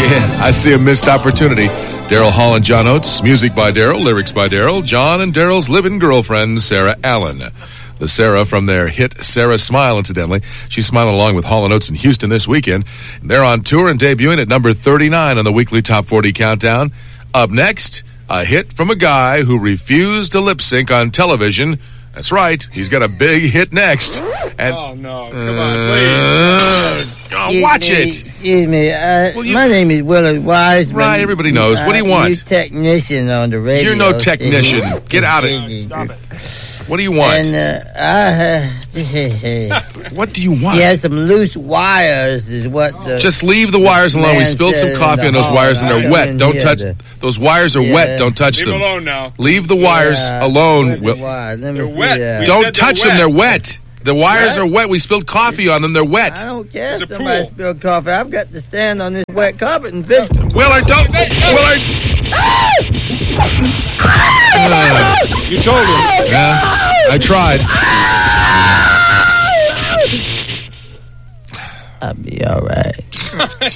I see a missed opportunity. Daryl Hall and John Oates, music by Daryl, lyrics by Daryl, John and Daryl's live-in girlfriend, Sarah Allen. The Sarah from their hit Sarah Smile, incidentally. She's smiling along with Hall & Oates in Houston this weekend. They're on tour and debuting at number 39 on the weekly Top 40 Countdown. Up next, a hit from a guy who refused to lip sync on television. That's right. He's got a big hit next. And, oh, no. Come on, please. Watch it. Excuse me. My name is Willard Wise. Right, everybody knows. What do you want? You're technician on the radio. You're no technician. Get out of it. Stop it. What do you want? And what do you want? He has some loose wires is what the... Just leave the wires alone. We spilled some coffee on those wires and they're wet. Don't touch... Those wires are wet. Don't touch them. Leave them alone now. Leave the wires alone. They're wet. Don't touch them. They're wet. The wires are wet. We spilled coffee on them. They're wet. I don't care if somebody spilled coffee. I've got to stand on this wet carpet and fix it. Willard, don't... Willard! You told him. Yeah, I tried. I'll be all right.